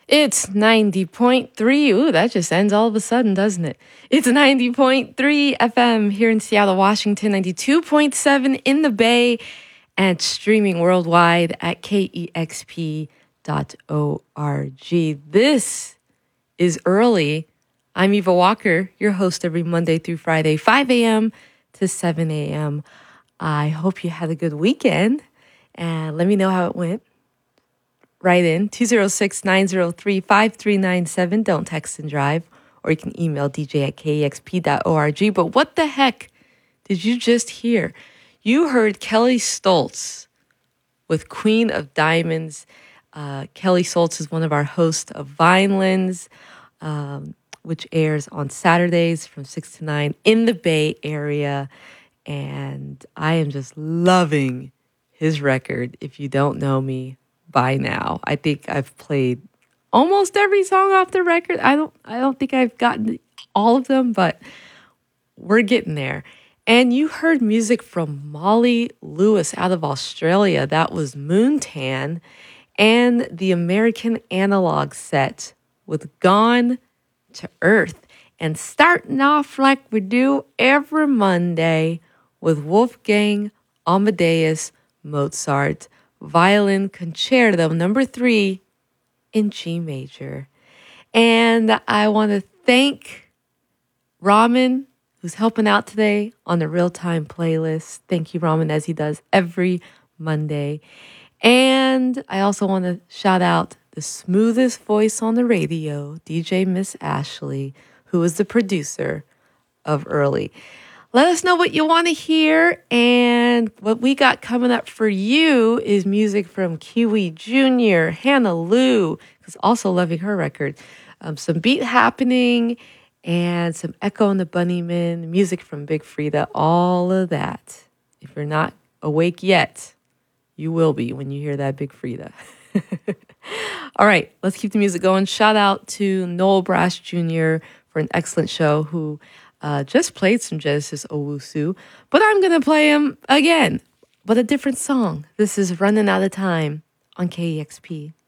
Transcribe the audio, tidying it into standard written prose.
It's 90.3. Ooh, that just ends all of a sudden, doesn't it? It's 90.3 FM here in Seattle, Washington, 92.7 in the Bay, and streaming worldwide at kexp.org. This is Early. I'm Eva Walker, your host every Monday through Friday, 5 a.m. to 7 a.m. I hope you had a good weekend, and let me know how it went. Write in 206-903-5397. Don't text and drive. Or you can email dj@kexp.org. But what the heck did you just hear? You heard Kelly Stoltz with Queen of Diamonds. Kelly Stoltz is one of our hosts of Vinelands, which airs on Saturdays from 6 to 9 in the Bay Area. And I am just loving his record. If you don't know me by now, I think I've played almost every song off the record. I don't think I've gotten all of them, but we're getting there. And you heard music from Molly Lewis out of Australia. That was Moontan, and the American Analog Set with Gone to Earth. And starting off like we do every Monday with Wolfgang Amadeus Mozart, Violin Concerto number 3 in G major. And I want to thank Ramen, who's helping out today on the real-time playlist. Thank you, Ramen, as he does every Monday. And I also want to shout out the smoothest voice on the radio, DJ Miss Ashley, who is the producer of Early. Let us know what you want to hear, and what we got coming up for you is music from Kiwi Jr., Hannah Lou, who's also loving her record, some Beat Happening, and some Echo and the Bunnymen, music from Big Frida, all of that. If you're not awake yet, you will be when you hear that Big Frida. All right, let's keep the music going. Shout out to Noel Brash Jr. for an excellent show, who just played some Genesis Owusu, but I'm going to play him again, but a different song. This is Running Out of Time on KEXP.